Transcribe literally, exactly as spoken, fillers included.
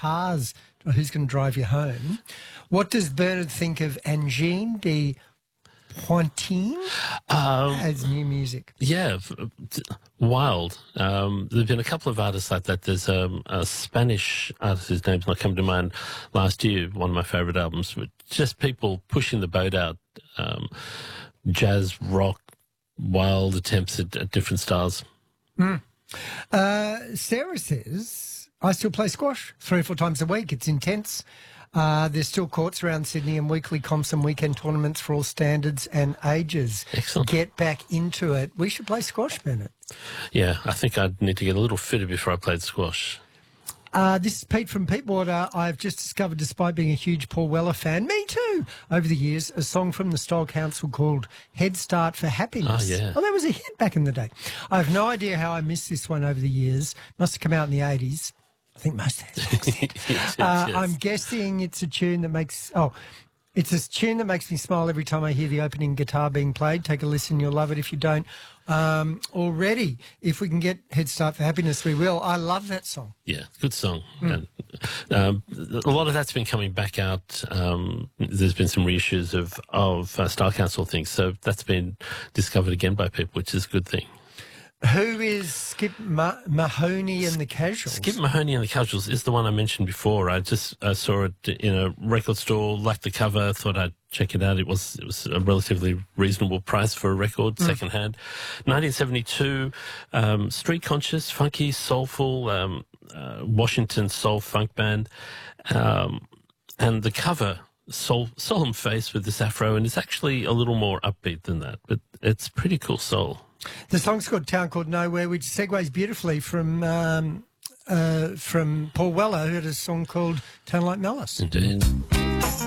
cars, who's going to drive you home. What does Bernard think of Angine de Pointine Um, as new music? Yeah, f- wild. Um, there have been a couple of artists like that. There's um, a Spanish artist whose name's not come to mind last year, one of my favourite albums, but just people pushing the boat out, um, jazz, rock, wild attempts at, at different styles. Mm. Uh, Sarah says, I still play squash three or four times a week. It's intense. Uh, there's still courts around Sydney and weekly comps and weekend tournaments for all standards and ages. Excellent. Get back into it. We should play squash, Bennett. Yeah, I think I'd need to get a little fitter before I played squash. Uh, this is Pete from Peatwater. I've just discovered, despite being a huge Paul Weller fan, me too, over the years, a song from the Style Council called Head Start for Happiness. Oh, yeah. Oh, that was a hit back in the day. I have no idea how I missed this one over the years. Must have come out in the eighties. I think most of it. yes, yes, uh, yes. I'm guessing it's a tune that makes... Oh, it's a tune that makes me smile every time I hear the opening guitar being played. Take a listen, you'll love it. If you don't um, already, if we can get Head Start for Happiness, we will. I love that song. Yeah, good song. Mm. And, um, a lot of that's been coming back out. Um, there's been some reissues of, of uh, Style Council things, so that's been discovered again by people, which is a good thing. Who is Skip Ma- Mahoney and the Casuals? Skip Mahoney and the Casuals is the one I mentioned before. I just uh, saw it in a record store, liked the cover, thought I'd check it out. It was it was a relatively reasonable price for a record, mm. secondhand. nineteen seventy-two, um, street conscious, funky, soulful, um, uh, Washington soul funk band, um, and the cover. Sol- solemn face with this afro, and it's actually a little more upbeat than that, but it's pretty cool soul. The song's called Town Called Nowhere, which segues beautifully from um, uh, from Paul Weller, who had a song called Town Like Malice. Indeed.